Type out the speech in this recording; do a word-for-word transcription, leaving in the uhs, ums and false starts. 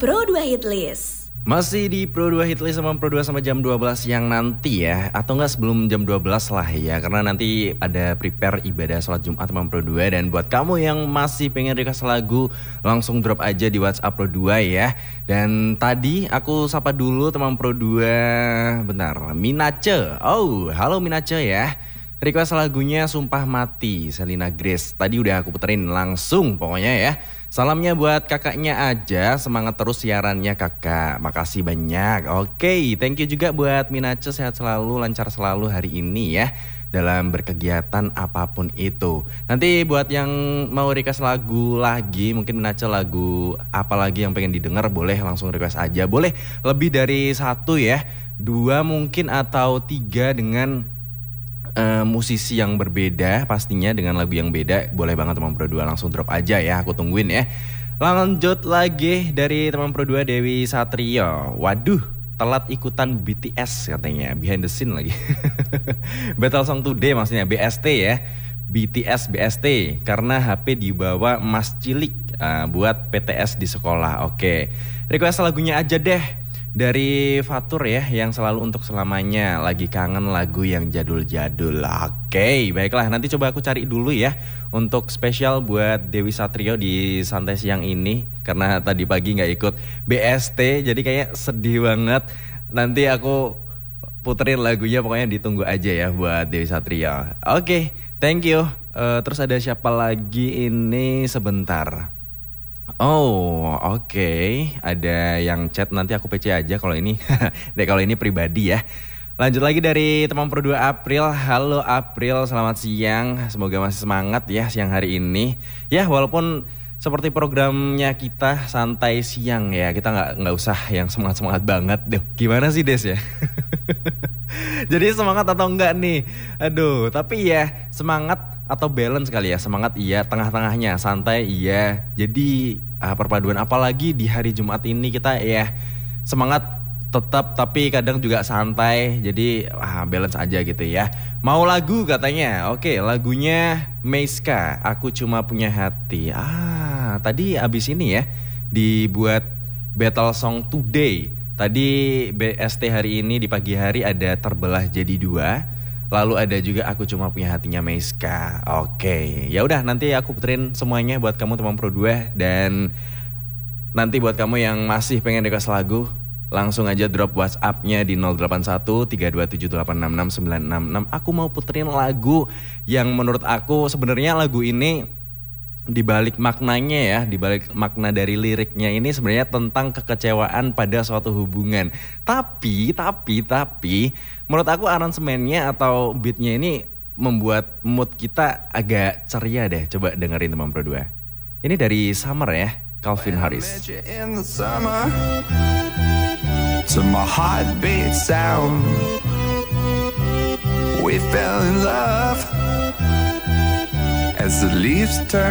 Pro dua Hitlist. Masih di Pro dua Hitlist sama Pro dua sampai jam dua belas siang nanti ya. Atau enggak sebelum jam dua belas lah ya. Karena nanti ada prepare ibadah sholat Jumat sama Pro dua. Dan buat kamu yang masih pengen request lagu, langsung drop aja di WhatsApp Pro dua ya. Dan tadi aku sapa dulu teman Pro dua. Bentar, Minace. Oh, halo Minace ya. Request lagunya Sumpah Mati, Selina Grace. Tadi udah aku puterin langsung pokoknya ya. Salamnya buat kakaknya aja, semangat terus siarannya kakak. Makasih banyak. Oke, thank you juga buat Minace, sehat selalu, lancar selalu hari ini ya. Dalam berkegiatan apapun itu. Nanti buat yang mau request lagu lagi, mungkin Minace lagu apa lagi yang pengen didengar, boleh langsung request aja. Boleh lebih dari satu ya, dua mungkin atau tiga dengan Uh, musisi yang berbeda pastinya dengan lagu yang beda. Boleh banget teman Pro dua langsung drop aja ya, aku tungguin ya. Lanjut lagi dari teman Pro dua, Dewi Satrio. Waduh, telat ikutan B T S katanya, behind the scene lagi. Battle Song Today maksudnya, B S T ya. B T S B S T karena H P dibawa Mas Cilik uh, buat P T S di sekolah. Oke, request lagunya aja deh dari Fatur ya, yang selalu untuk selamanya. Lagi kangen lagu yang jadul-jadul. Oke, baiklah, nanti coba aku cari dulu ya untuk spesial buat Dewi Satrio di santai siang ini. Karena tadi pagi gak ikut B S T, jadi kayak sedih banget. Nanti aku puterin lagunya, pokoknya ditunggu aja ya buat Dewi Satrio. Oke, thank you. uh, Terus ada siapa lagi ini, sebentar. Oh, oke. Okay. Ada yang chat, nanti aku P C aja kalau ini. Deh, kalau ini pribadi ya. Lanjut lagi dari teman Pro dua, April. Halo April, selamat siang. Semoga masih semangat ya siang hari ini. Ya, walaupun seperti programnya kita santai siang ya, kita nggak nggak usah yang semangat semangat banget. Duh, gimana sih Des ya? Jadi semangat atau enggak nih? Aduh, tapi ya semangat atau balance kali ya. Semangat iya, tengah-tengahnya, santai iya. Jadi uh, perpaduan, apalagi di hari Jumat ini kita ya semangat tetap tapi kadang juga santai. Jadi ah, balance aja gitu ya. Mau lagu katanya. Oke, lagunya Meiska, Aku Cuma Punya Hati. Ah, tadi abis ini ya dibuat Battle Song Today. Tadi B S T hari ini di pagi hari ada Terbelah Jadi Dua. Lalu ada juga Aku Cuma Punya Hatinya Meiska. Oke, ya udah, nanti aku puterin semuanya buat kamu teman Pro dua. Dan nanti buat kamu yang masih pengen request lagu, langsung aja drop WhatsApp-nya di nol delapan satu tiga dua tujuh delapan enam enam sembilan enam enam. Aku mau puterin lagu yang menurut aku sebenarnya lagu ini dibalik maknanya ya, dibalik makna dari liriknya ini sebenarnya tentang kekecewaan pada suatu hubungan. Tapi, tapi, tapi menurut aku aransemennya atau beatnya ini membuat mood kita agak ceria deh. Coba dengerin teman Pro dua. Ini dari Summer ya, Calvin Harris. To my heartbeat sound, we fell in love as the leaves turn.